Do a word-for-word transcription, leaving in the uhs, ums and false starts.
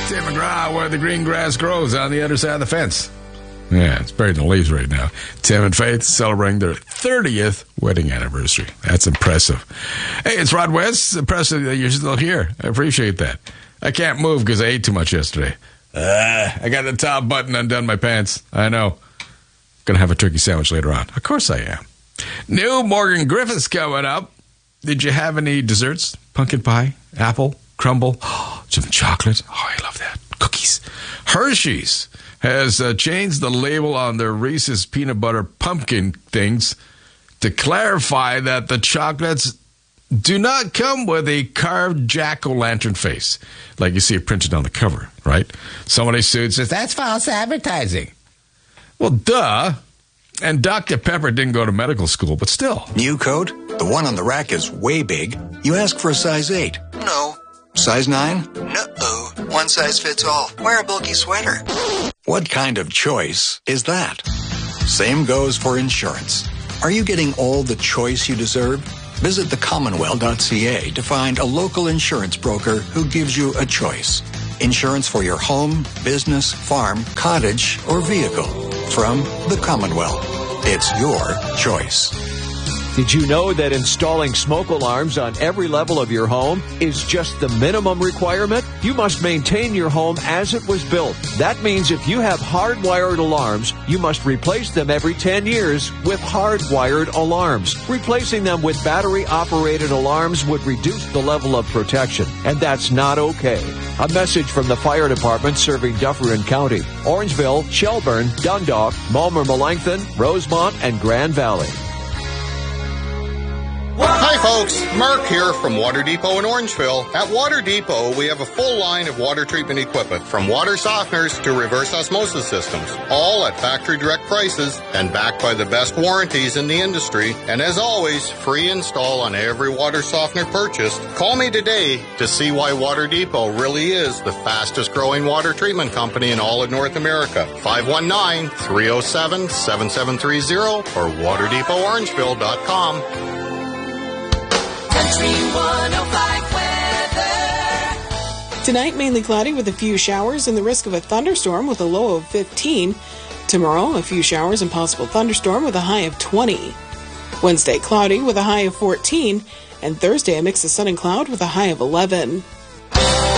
Tim McGraw, where the green grass grows on the other side of the fence. Yeah, it's buried in the leaves right now. Tim and Faith celebrating their thirtieth wedding anniversary. That's impressive. Hey, it's Rod West. Impressive that you're still here. I appreciate that. I can't move because I ate too much yesterday. Uh, I got the top button undone my pants. I know. Gonna have a turkey sandwich later on. Of course I am. New Morgan Griffiths coming up. Did you have any desserts? Pumpkin pie? Apple? Crumble? Oh, some chocolate? Oh, I love that. Cookies. Hershey's has uh, changed the label on their Reese's peanut butter pumpkin things to clarify that the chocolates do not come with a carved jack-o'-lantern face, like you see it printed on the cover, right? Somebody sued says, that's false advertising. Well, duh. And Doctor Pepper didn't go to medical school, but still. New coat? The one on the rack is way big. You ask for a size eight. No. Size nine? No. One size fits all. Wear a bulky sweater. What kind of choice is that? Same goes for insurance. Are you getting all the choice you deserve? Visit the commonwealth dot c a to find a local insurance broker who gives you a choice. Insurance for your home, business, farm, cottage, or vehicle. From the Commonwealth. It's your choice. Did you know that installing smoke alarms on every level of your home is just the minimum requirement? You must maintain your home as it was built. That means if you have hardwired alarms, you must replace them every ten years with hardwired alarms. Replacing them with battery-operated alarms would reduce the level of protection, and that's not okay. A message from the fire department serving Dufferin County, Orangeville, Shelburne, Dundalk, Mulmer, Melanchthon, Rosemont, and Grand Valley. Hi folks, Mark here from Water Depot in Orangeville. At Water Depot, we have a full line of water treatment equipment, from water softeners to reverse osmosis systems, all at factory direct prices and backed by the best warranties in the industry. And as always, free install on every water softener purchased. Call me today to see why Water Depot really is the fastest growing water treatment company in all of North America. five one nine, three oh seven, seven seven three zero or water depot orangeville dot com. Tonight, mainly cloudy with a few showers and the risk of a thunderstorm with a low of fifteen. Tomorrow, a few showers and possible thunderstorm with a high of twenty. Wednesday, cloudy with a high of fourteen. And Thursday, a mix of sun and cloud with a high of eleven.